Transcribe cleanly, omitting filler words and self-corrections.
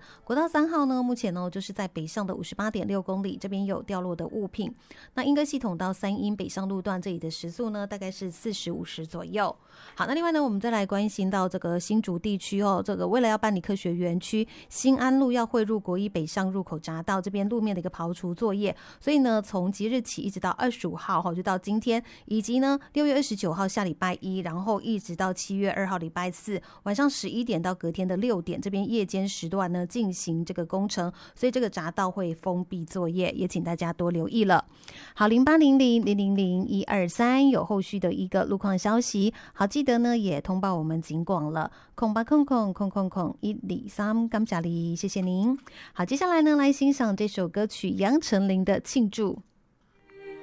国道3号呢，目前呢就是在北上的 58.6 公里，这边有掉落的物品。那莺歌系统到三鶯北上路段，这里的时速呢大概是40-50左右。好，那另外呢，我们再来关心到这个新竹地区哦，这个为了要办理科学园区新安路要汇入国一北上入口匝道这边路面的一个刨除作业，所以呢，从即日起一直到25号就到今天，以及呢6月29号下礼拜一，然后一直到7月2号礼拜四晚上11点到隔天的6点，这边夜间时段呢进行这个工程，所以这个匝道会封闭作业，也请大家多留意了。好，0800-000-123有后续的一个路况消息，好，记得呢也通报我们警广了，0800-123，感谢你，谢谢您。好，接下来呢来欣赏这首歌曲杨丞琳的《庆祝》。